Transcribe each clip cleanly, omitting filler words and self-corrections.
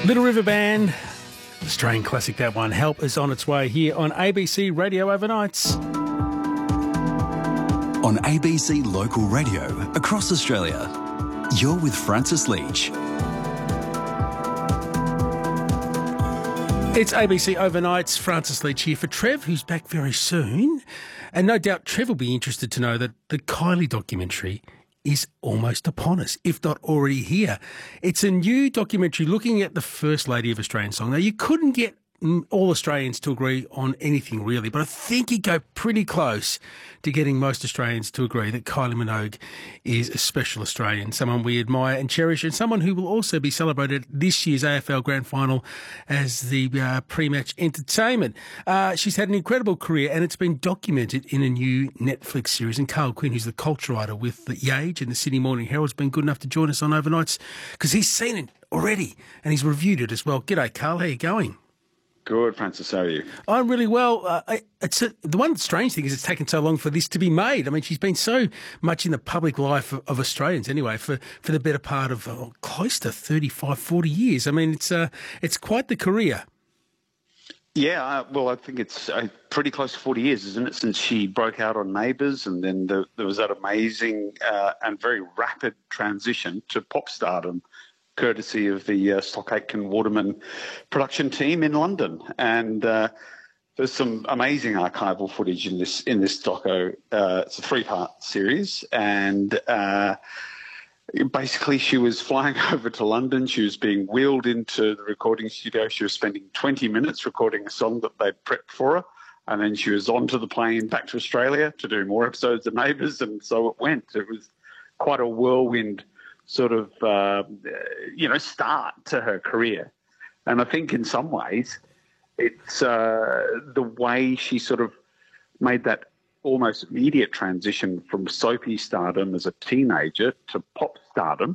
Little River Band, Australian classic that one. Help is on its way here on ABC Radio Overnights. On ABC Local Radio across Australia, you're with Francis Leach. It's ABC Overnights. Francis Leach here for Trev, who's back very soon. And no doubt Trev will be interested to know that the Kylie documentary is almost upon us, if not already here. It's a new documentary looking at the First Lady of Australian song. Now, you couldn't get all Australians to agree on anything really, but I think you go pretty close to getting most Australians to agree that Kylie Minogue is a special Australian, someone we admire and cherish, and someone who will also be celebrated this year's AFL Grand Final as the pre-match entertainment. She's had an incredible career, and it's been documented in a new Netflix series. And Carl Quinn, who's the culture writer with The Age and the Sydney Morning Herald, has been good enough to join us on Overnights because he's seen it already and he's reviewed it as well. G'day, Carl. How are you going? Good, Francis. How are you? I'm really well. The one strange thing is it's taken so long for this to be made. I mean, she's been so much in the public life of Australians anyway for the better part of close to 35, 40 years. I mean, it's quite the career. Yeah, well, I think it's pretty close to 40 years, isn't it, since she broke out on Neighbours, and then there was that amazing and very rapid transition to pop stardom, courtesy of the Stock Aitken Waterman production team in London. And there's some amazing archival footage in this doco. It's a 3-part series, and basically she was flying over to London. She was being wheeled into the recording studio. She was spending 20 minutes recording a song that they'd prepped for her, and then she was onto the plane back to Australia to do more episodes of Neighbours, and so it went. It was quite a whirlwind sort of, start to her career. And I think in some ways it's the way she sort of made that almost immediate transition from soapy stardom as a teenager to pop stardom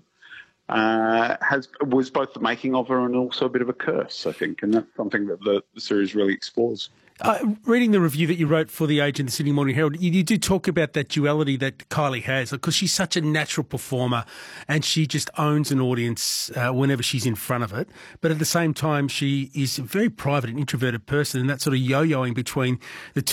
was both the making of her and also a bit of a curse, I think. And that's something that the series really explores. Reading the review that you wrote for The Age and the Sydney Morning Herald, you do talk about that duality that Kylie has, because she's such a natural performer and she just owns an audience whenever she's in front of it. But at the same time, she is a very private and introverted person, and that sort of yo-yoing between the